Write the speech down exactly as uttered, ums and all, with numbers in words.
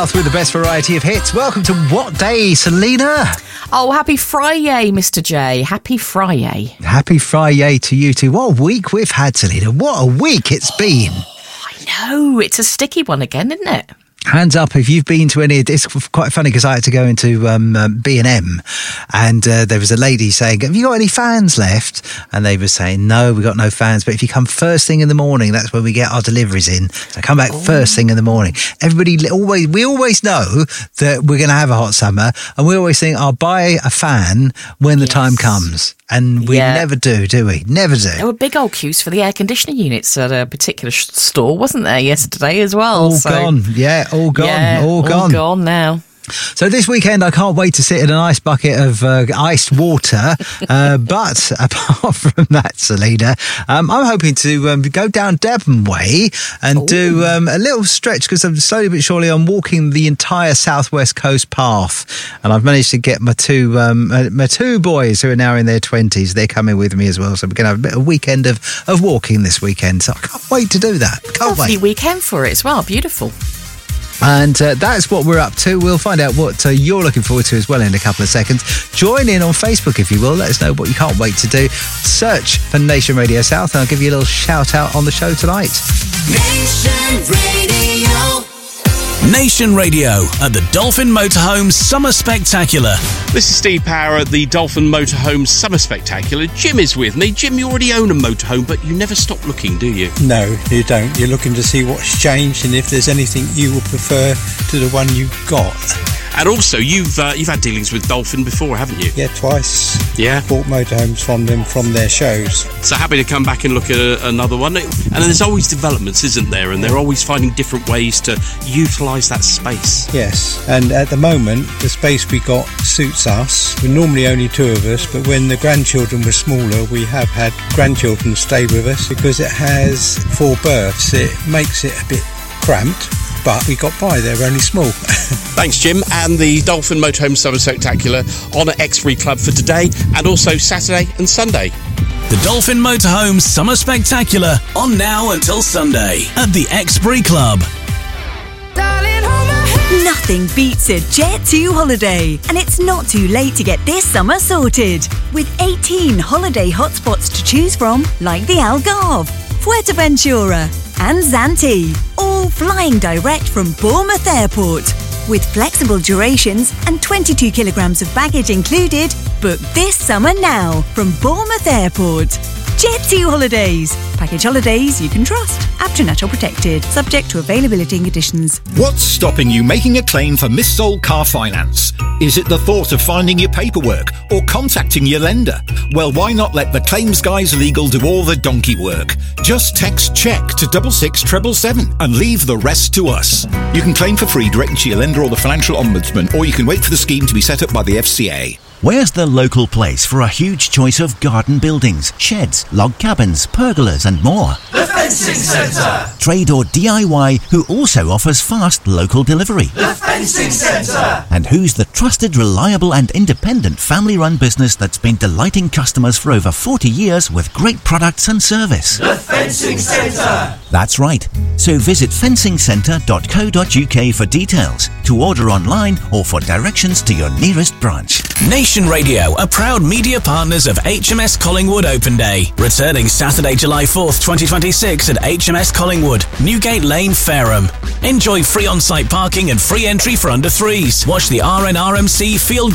With the best variety of hits. Welcome to What Day, Selena? Oh, happy Friday, Mister J. Happy Friday. Happy Friday to you too. What a week we've had, Selena. What a week it's been. I know. It's a sticky one again, isn't it? Hands up if you've been to any. It's quite funny because I had to go into um, um, B and M and uh, there was a lady saying, have you got any fans left? And they were saying, no, we've got no fans. But if you come first thing in the morning, that's when we get our deliveries in. So come back oh. first thing in the morning. Everybody always, we always know that we're going to have a hot summer. And we always think, I'll buy a fan when the yes. time comes. And we yeah. never do, do we? Never do. There were big old queues for the air conditioning units at a particular sh- store, wasn't there, yesterday as well? All so. gone, yeah, all gone, yeah, all gone. all gone now. So this weekend, I can't wait to sit in an ice bucket of uh, iced water. Uh, but apart from that, Selena, um, I'm hoping to um, go down Devon Way and Ooh. do um, a little stretch because I'm slowly but surely I'm walking the entire Southwest Coast path. And I've managed to get my two um, my two boys who are now in their twenties. They're coming with me as well. So we're going to have a bit of a weekend of, of walking this weekend. So I can't wait to do that. Can't Lovely wait. weekend for it as well. Beautiful. And uh, that's what we're up to. We'll find out what uh, you're looking forward to as well in a couple of seconds. Join in on Facebook if you will. Let us know what you can't wait to do. Search for Nation Radio South and I'll give you a little shout out on the show tonight. Nation Radio. Nation Radio at the Dolphin Motorhomes Summer Spectacular. This is Steve Power at the Dolphin Motorhomes Summer Spectacular. Jim is with me. Jim, you already own a motorhome, but you never stop looking, do you? No, you don't. You're looking to see what's changed and if there's anything you would prefer to the one you've got. And also, you've uh, you've had dealings with Dolphin before, haven't you? Yeah, twice. Yeah. Bought motorhomes from them from their shows. So happy to come back and look at a, another one. And there's always developments, isn't there? And they're always finding different ways to utilise that space. Yes. And at the moment, the space we got suits us. We're normally only two of us, but when the grandchildren were smaller, we have had grandchildren stay with us because it has four berths. It makes it a bit cramped. But we got by, they're only small. Thanks, Jim. And the Dolphin Motorhome Summer Spectacular on at Exbury Club for today and also Saturday and Sunday. The Dolphin Motorhome Summer Spectacular on now until Sunday at the Exbury Club. Nothing beats a Jet two holiday, and it's not too late to get this summer sorted. With eighteen holiday hotspots to choose from, like the Algarve, Fuerteventura and Zante, all flying direct from Bournemouth Airport. With flexible durations and twenty-two kilograms of baggage included, book this summer now from Bournemouth Airport. Jet two Holidays. Package holidays you can trust. App to Natural Protected. Subject to availability and conditions. What's stopping you making a claim for missold car finance? Is it the thought of finding your paperwork or contacting your lender? Well, why not let the Claims Guys Legal do all the donkey work? Just text CHECK to double six treble seven and leave the rest to us. You can claim for free directly to your lender or the Financial Ombudsman, or you can wait for the scheme to be set up by the F C A. Where's the local place for a huge choice of garden buildings, sheds, log cabins, pergolas and more? The Fencing Centre. Trade or D I Y who also offers fast local delivery. The Fencing Centre. And who's the trusted, reliable and independent family-run business that's been delighting customers for over forty years with great products and service. The Fencing Centre. That's right. So visit fencing centre dot co dot uk for details, to order online or for directions to your nearest branch. Nation Radio are proud media partners of H M S Collingwood Open Day, returning Saturday, July fourth, twenty twenty-six at H M S Collingwood, Newgate Lane, Fareham. Enjoy free on-site parking and free entry for under threes. Watch the R N R M C Field